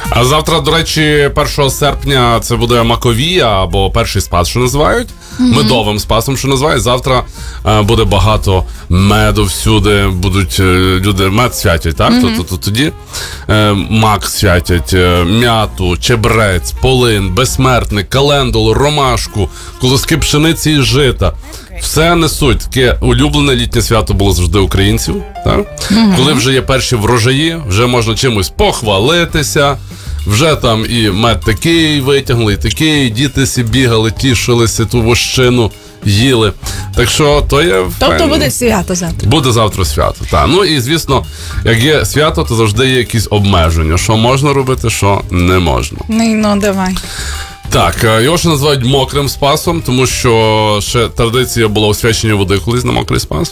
А завтра, до речі, 1 серпня це буде Маковія або перший спас, що називають. Медовим спасом, що називають. Завтра буде багато меду всюди. Будуть люди мед святять, так? Тоді мак святять, м'яту, чебрець, полин, безсмертник, календулу, ромашку, колоски пшениці і жита. Все несуть. Таке улюблене літнє свято було завжди українців. Так? Коли вже є перші врожаї, вже можна чимось похвалитися. Вже там і мед такий витягли, і такий, діти всі бігали, тішилися, ту вощину їли. Так що то є... Тобто буде свято завтра? Буде завтра свято, так. Ну і, звісно, як є свято, то завжди є якісь обмеження. Що можна робити, що не можна. Ну, давай. Так, його ще називають мокрим спасом, тому що ще традиція була освячення води колись на мокрий спас.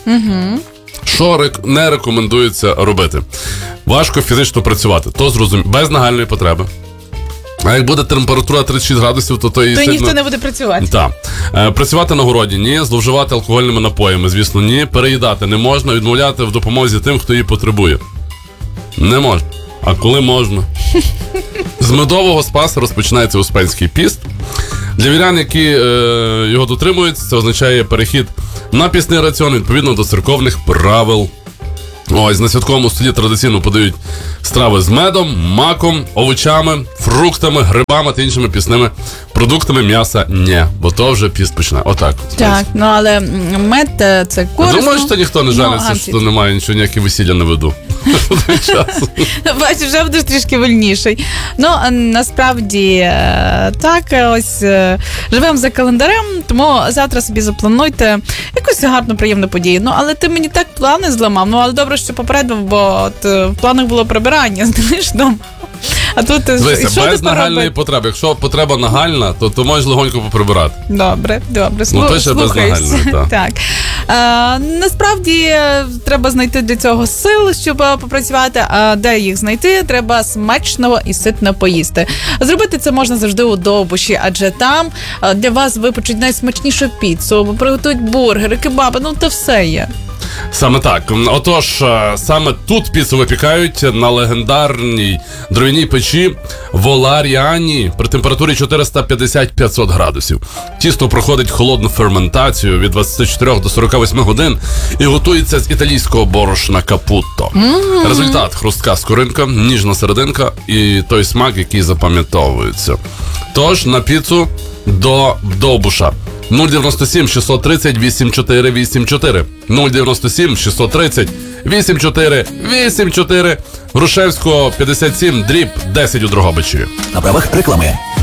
Що не рекомендується робити? Важко фізично працювати, то зрозуміло, без нагальної потреби. А як буде температура 36 градусів, то ніхто не буде працювати. Так. Працювати на городі – ні, зловживати алкогольними напоями, звісно, ні. Переїдати не можна, відмовляти в допомозі тим, хто її потребує. Не можна. А коли можна? З медового спаса розпочинається Успенський піст. Для вірян, які його дотримуються, це означає перехід на пісний раціон відповідно до церковних правил. Ось, на святковому столі традиційно подають страви з медом, маком, овочами, фруктами, грибами та іншими пісними продуктами. М'яса ні, бо то вже піст починає. Отак. Так, ну але мед це корисно. Думаєш, що ніхто не жалиться, що немає нічого, ніякі весілля не веду? Бачиш, вже будеш трішки вольніший. Ну, насправді, так, ось, живемо за календарем, тому завтра собі заплануйте якусь гарну, приємну подію. Ну, але ти мені так плани зламав, ну, але добре, що попередив, бо от, в планах було прибирання, знаєш, дома. А тут дивися, без нагальної потреби. Якщо потреба нагальна, то можеш легонько поприбирати. Добре. Ну, то ще без нагальної, так. Насправді, треба знайти для цього сил, щоб попрацювати, а де їх знайти, треба смачно і ситно поїсти. Зробити це можна завжди у Довбуші, адже там для вас випечуть найсмачнішу піцу, приготують бургери, кебаби, ну то все є. Саме так. Отож, саме тут піцу випікають на легендарній дров'яній печі Воларіані при температурі 450-500 градусів. Тісто проходить холодну ферментацію від 24 до 48 годин і готується з італійського борошна капутто. Результат – хрустка скоринка, ніжна серединка і той смак, який запам'ятовується. Тож, на піцу до Довбуша. 097 630 8484 097 630 8484 Грушевського 57 дріб 10 у Дрогобичі. На правах реклами.